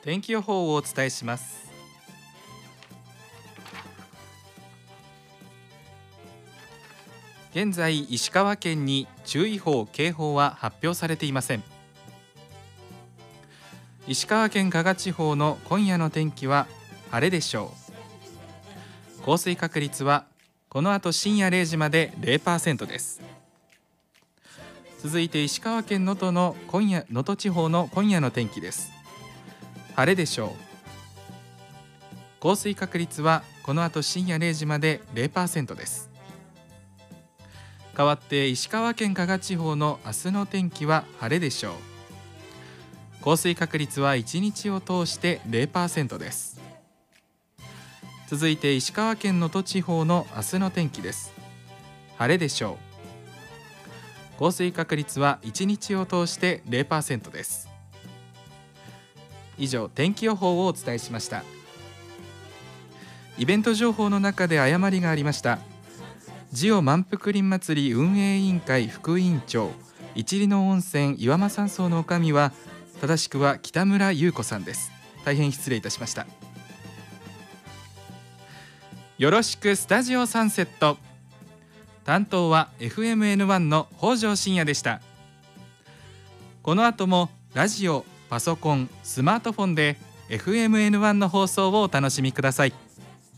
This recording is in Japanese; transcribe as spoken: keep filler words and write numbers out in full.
天気予報をお伝えします。現在、石川県に注意報・警報は発表されていません。石川県加賀地方の今夜の天気は晴れでしょう。降水確率はこの後深夜れいじまで ゼロパーセント です。続いて石川県能登の今夜能登地方の今夜の天気です。晴れでしょう。降水確率はこの後深夜れいじまで ゼロパーセント です。代わって石川県加賀地方の明日の天気は晴れでしょう。降水確率はいちにちを通して ゼロパーセント です。続いて石川県能登地方の明日の天気です。晴れでしょう。降水確率はいちにちを通して ゼロパーセント です。以上、天気予報をお伝えしました。イベント情報の中で誤りがありました。ジオ満腹林祭り運営委員会副委員長、一里の温泉岩間山荘の女将は正しくは北村優子さんです。大変失礼いたしました。よろしくスタジオサンセット。担当は エフエムエヌワン の北条信也でした。この後もラジオ、パソコン、スマートフォンで エフエムエヌワン の放送をお楽しみください。